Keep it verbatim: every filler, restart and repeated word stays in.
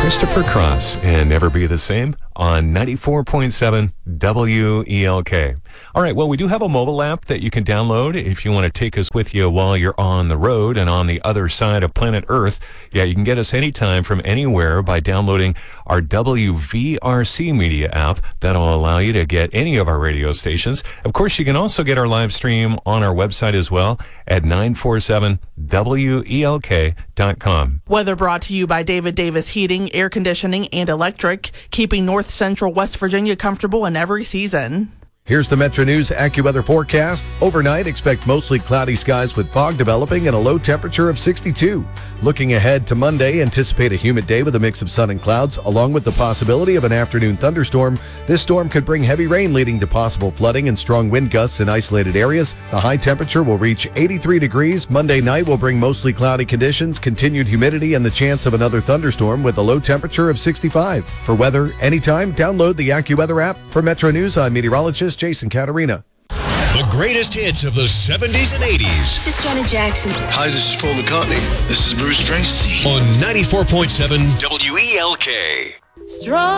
Christopher Cross and Never Be the Same on ninety-four point seven W E L K. All right, well, we do have a mobile app that you can download if you want to take us with you while you're on the road and on the other side of planet Earth. Yeah, you can get us anytime from anywhere by downloading our W V R C Media app. That'll allow you to get any of our radio stations. Of course, you can also get our live stream on our website as well at nine four seven W E L K dot com. Weather brought to you by David Davis Heating, Air Conditioning, and Electric, keeping North Central West Virginia comfortable in every season. Here's the Metro News AccuWeather forecast. Overnight, expect mostly cloudy skies with fog developing and a low temperature of sixty-two. Looking ahead to Monday, anticipate a humid day with a mix of sun and clouds, along with the possibility of an afternoon thunderstorm. This storm could bring heavy rain, leading to possible flooding and strong wind gusts in isolated areas. The high temperature will reach eighty-three degrees. Monday night will bring mostly cloudy conditions, continued humidity, and the chance of another thunderstorm with a low temperature of sixty-five. For weather anytime, download the AccuWeather app. For Metro News, I'm meteorologist Jason Caterina. The greatest hits of the seventies and eighties. This is Janet Jackson. Hi, this is Paul McCartney. This is Bruce Springsteen. On ninety-four point seven W E L K. Strong.